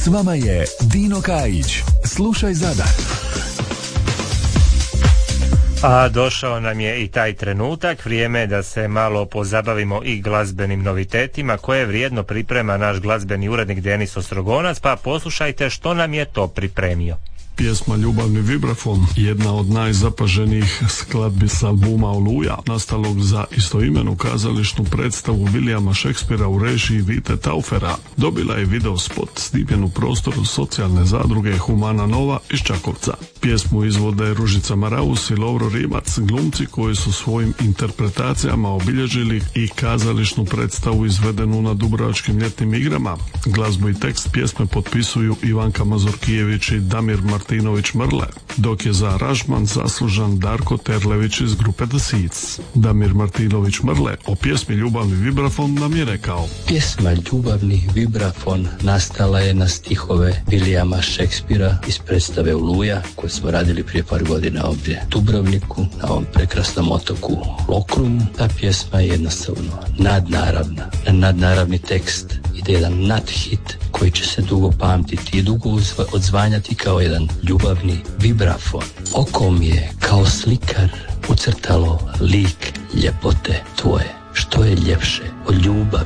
S vama je Dino Kajić. Slušaj Zadar. A došao nam je i taj trenutak, vrijeme je da se malo pozabavimo i glazbenim novitetima koje vrijedno priprema naš glazbeni urednik Denis Ostrogonac, pa poslušajte što nam je to pripremio. Pjesma Ljubavni vibrafon, jedna od najzapaženijih skladbi s albuma Oluja, nastalog za istoimenu kazališnu predstavu Williama Shakespearea u režiji Vite Taufera, dobila je video spot snimljen u prostoru socijalne zadruge Humana Nova iz Čakovca. Pjesmu izvode Ružica Maraus i Lovro Rimac, glumci koji su svojim interpretacijama obilježili i kazališnu predstavu izvedenu na Dubrovačkim ljetnim igrama. Glazbu i tekst pjesme potpisuju Ivanka Mazurkijević i Damir Martinović Mrle, dok je za aranžman zaslužan Darko Terlević iz grupe The Seeds. Damir Martinović Mrle o pjesmi Ljubavni vibrafon nam je rekao: Pjesma Ljubavni vibrafon nastala je na stihove Williama Shakespearea iz predstave Oluja koju smo radili prije par godina ovdje u Dubrovniku, na ovom prekrasnom otoku Lokrumu. Ta pjesma je jednostavno nadnaravna, nadnaravni tekst, ide jedan nadhit koji će se dugo pamtiti i dugo odzvanjati kao jedan ljubavni vibrafon. Oko mi je kao slikar ucrtalo lik ljepote tvoje, što je ljepše od ljubavi.